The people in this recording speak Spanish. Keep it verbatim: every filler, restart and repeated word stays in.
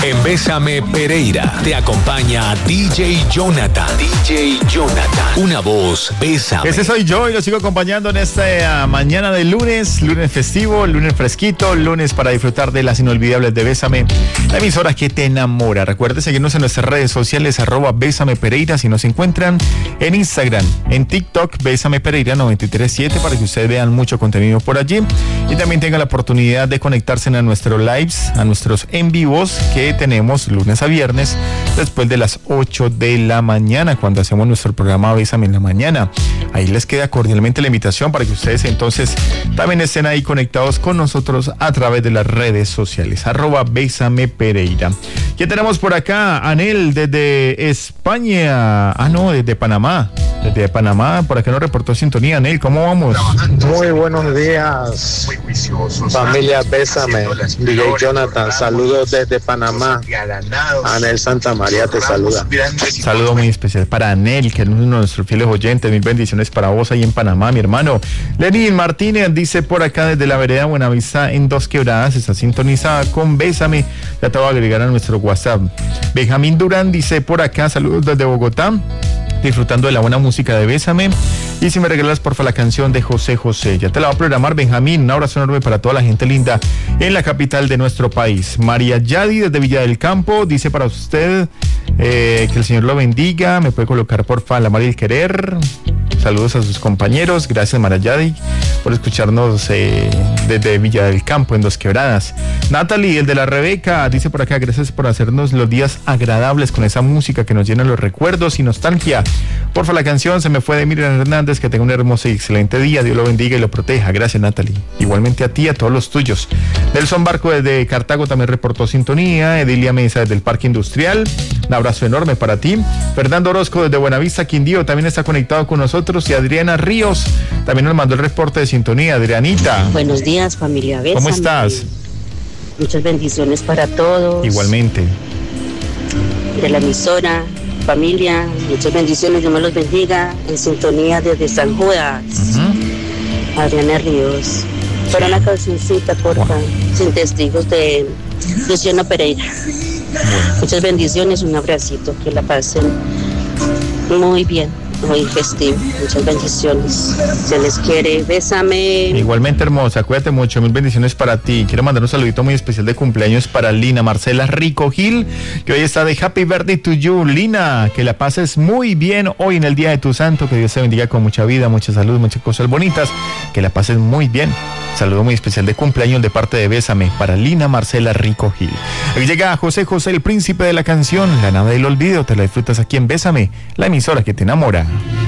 En Bésame Pereira te acompaña D J Jonathan. D J Jonathan. Una voz, Bésame. Ese soy yo y lo sigo acompañando en esta uh, mañana de lunes, lunes festivo, lunes fresquito, lunes para disfrutar de las inolvidables de Bésame, la emisora que te enamora. Recuerde seguirnos en nuestras redes sociales, arroba Bésame Pereira, si nos encuentran en Instagram, en TikTok, Bésame Pereira noventa y tres siete, para que ustedes vean mucho contenido por allí y también tengan la oportunidad de conectarse a nuestros lives, a nuestros en vivos que tenemos lunes a viernes después de las ocho de la mañana, cuando hacemos nuestro programa Bésame en la mañana. Ahí les queda cordialmente la invitación para que ustedes entonces también estén ahí conectados con nosotros a través de las redes sociales, arroba Bésame Pereira. ¿Qué tenemos por acá? Anel desde España, ah no, desde Panamá, desde Panamá, por acá nos reportó sintonía. Anel, ¿cómo vamos? Muy buenos días, familia Bésame, D J Jonathan, saludos desde Panamá. Anel Santa María te saluda. Saludo muy especial para Anel, que es uno de nuestros fieles oyentes. Mil bendiciones para vos ahí en Panamá, mi hermano. Lenín Martínez dice por acá desde la vereda Buenavista en Dos Quebradas, está sintonizada con Bésame. Ya te voy a agregar a nuestro WhatsApp. Benjamín Durán dice por acá, saludos desde Bogotá, disfrutando de la buena música de Bésame. Y si me regalas porfa la canción de José José, ya te la va a programar Benjamín. Un abrazo enorme para toda la gente linda en la capital de nuestro país. María Yadi desde Villa del Campo dice para usted eh, que el Señor lo bendiga. Me puede colocar porfa la María del Querer. Saludos a sus compañeros. Gracias María Yadi por escucharnos eh, desde Villa del Campo en Dos Quebradas. Natalie, el de la Rebeca, dice por acá, gracias por hacernos los días agradables con esa música que nos llena los recuerdos y nostalgia. Porfa la canción Se me fue de Miriam Hernández. Que tenga un hermoso y excelente día. Dios lo bendiga y lo proteja. Gracias Natalie. Igualmente a ti y a todos los tuyos. Nelson Barco desde Cartago también reportó sintonía. Edilia Mesa desde el Parque Industrial. Un abrazo enorme para ti. Fernando Orozco desde Buenavista Quindío también está conectado con nosotros. Y Adriana Ríos también nos mandó el reporte de sintonía. Adrianita. Buenos días, familia Bésame. ¿Cómo estás? Muchas bendiciones para todos. Igualmente. De la emisora, familia, muchas bendiciones, Dios me los bendiga. En sintonía desde San Judas. Uh-huh. Adriana Ríos. Para una cancioncita, porfa, wow. Sin testigos, de Luciano Pereira. Bueno. Muchas bendiciones, un abracito, que la pasen muy bien. Muy festivo, muchas bendiciones. Se les quiere, Bésame. Igualmente hermosa, cuídate mucho, mil bendiciones para ti. Quiero mandar un saludito muy especial de cumpleaños para Lina Marcela Rico Gil, que hoy está de Happy Birthday to you. Lina, que la pases muy bien hoy en el día de tu santo, que Dios te bendiga con mucha vida, mucha salud, muchas cosas bonitas, que la pases muy bien. Saludo muy especial de cumpleaños de parte de Bésame para Lina Marcela Rico Gil. Aquí llega José José, el príncipe de la canción, La nave del olvido. Te la disfrutas aquí en Bésame, la emisora que te enamora.